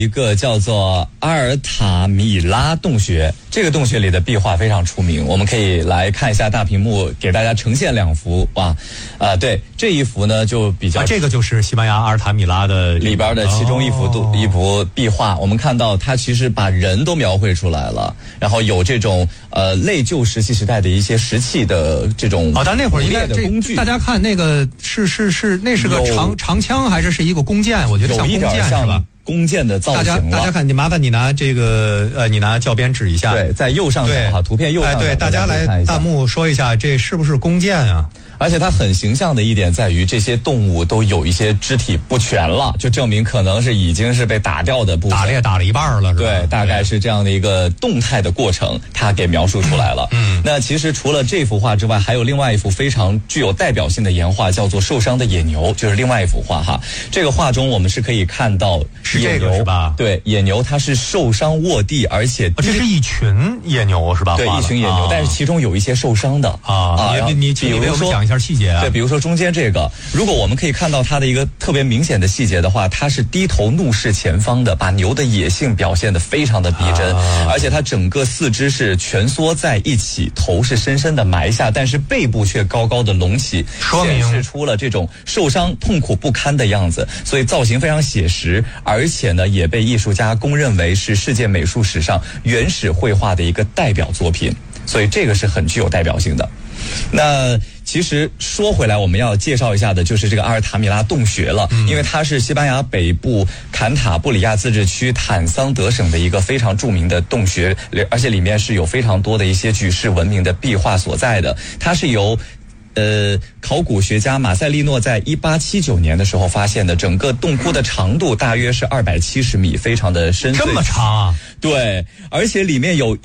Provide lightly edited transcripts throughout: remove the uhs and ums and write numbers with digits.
一个叫做阿尔塔米拉洞穴，这个洞穴里的壁画非常出名，我们可以来看一下大屏幕，给大家呈现2幅对，这一幅呢就比较这个就是西班牙阿尔塔米拉的里边的其中一幅壁画，我们看到它其实把人都描绘出来了，然后有这种类旧石器时代的一些石器的这种但那会儿应该的工具， 大家看那个是那是个长枪还是一个弓箭？我觉得像弓箭是吧？ 弓箭的造型了。 大家看，麻烦你拿这个你拿教鞭指一下。 对，在右上角哈，图片右上角。 对，大家来弹幕说一下，这是不是弓箭啊？ 而且它很形象的一点在于，这些动物都有一些肢体不全了，就证明可能是已经是被打掉的部分， 打猎打了一半了，是吧？ 对，大概是这样的一个动态的过程，它给描述出来了。那其实除了这幅画之外，还有另外一幅非常具有代表性的岩画，叫做《受伤的野牛》，就是另外一幅画哈。这个画中我们是可以看到是这个是吧？ 对，野牛它是受伤卧地，而且这是一群野牛是吧？ 对，一群野牛，但是其中有一些受伤的你比如说讲一下细节啊。 对，比如说中间这个，如果我们可以看到它的一个特别明显的细节的话，它是低头怒视前方的，把牛的野性表现得非常的逼真，而且它整个四肢是蜷缩在一起，头是深深的埋下，但是背部却高高的隆起，显示出了这种受伤痛苦不堪的样子，所以造型非常写实，而且呢也被艺术家公认为是世界美术史上原始绘画的一个代表作品，所以这个是很具有代表性的。那其实说回来，我们要介绍一下的就是这个阿尔塔米拉洞穴了，因为它是西班牙北部坎塔布里亚自治区坦桑德省的一个非常著名的洞穴，而且里面是有非常多的一些举世闻名的壁画所在的。它是由考古学家马塞利诺在1879年的时候发现的，整个洞窟的长度大约是270米，非常的深邃。 这么长啊？ 对，而且里面有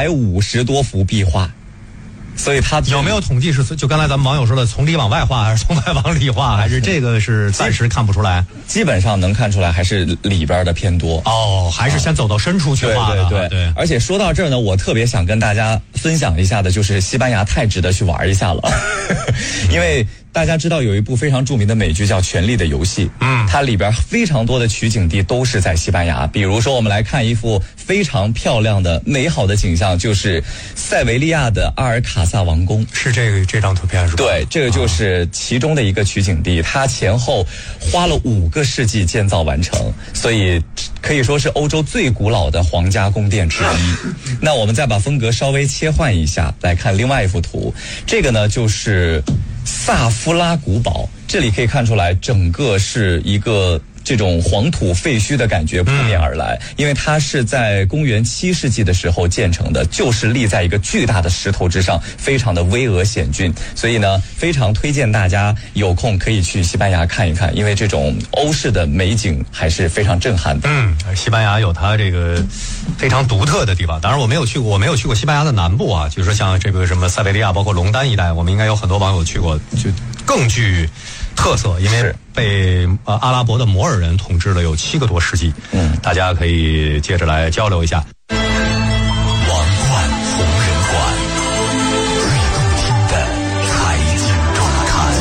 150多幅壁画。所以它有没有统计是就刚才咱们网友说的，从里往外画还是从外往里画，还是这个是暂时看不出来？ 基本上能看出来还是里边的偏多。 还是先走到深处去画的。 对。而且说到这儿呢，我特别想跟大家分享一下的就是西班牙太值得去玩一下了，因为大家知道有一部非常著名的美剧叫《权力的游戏》，它里边非常多的取景地都是在西班牙。比如说，我们来看一幅非常漂亮的、美好的景象，就是塞维利亚的阿尔卡萨王宫。 是这张图片是吧？ 对，这个就是其中的一个取景地，它前后花了5个世纪建造完成，所以可以说是欧洲最古老的皇家宫殿之一。那我们再把风格稍微切换一下，来看另外一幅图，这个呢就是萨夫拉古堡，这里可以看出来整个是一个这种黄土废墟的感觉扑面而来，因为它是在公元7世纪的时候建成的，就是立在一个巨大的石头之上，非常的巍峨险峻，所以呢非常推荐大家有空可以去西班牙看一看，因为这种欧式的美景还是非常震撼的。 西班牙有它这个非常独特的地方，当然我没有去过西班牙的南部啊，就是说像这个什么塞维利亚包括龙丹一带，我们应该有很多网友去过，就更具特色，因为被阿拉伯的摩尔人统治了有7个多世纪。大家可以接着来交流一下。 王冠红人馆，最动听的财经周刊。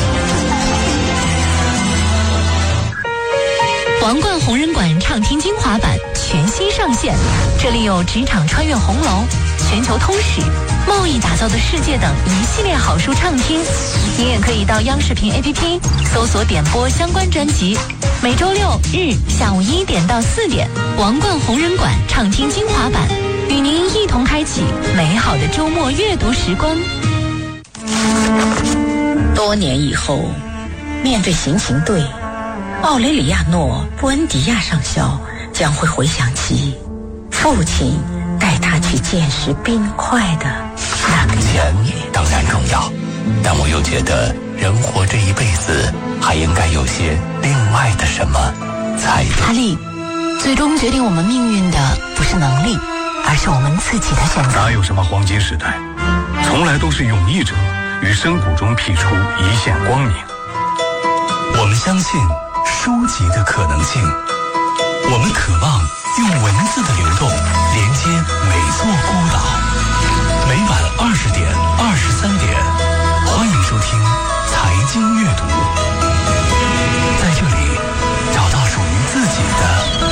王冠红人馆畅听精华版全新上线，这里有职场穿越红楼、全球通史、贸易打造的世界等一系列好书畅听。你也可以到央视频 APP 搜索点播相关专辑。每周6日下午1点到4点，王冠红人馆畅听精华版，与您一同开启美好的周末阅读时光。 多年以后，面对行刑队，奥雷里亚诺·布恩迪亚上校将会回想起父亲带他去见识冰块的那个钱当然重要，但我又觉得人活这一辈子还应该有些另外的什么才对。 哈利，最终决定我们命运的不是能力，而是我们自己的选择。 哪有什么黄金时代，从来都是勇毅者于深谷中辟出一线光明。 我们相信书籍的可能性，我们渴望用文字的流动连接每座孤岛。每晚20点、23点，欢迎收听财经阅读。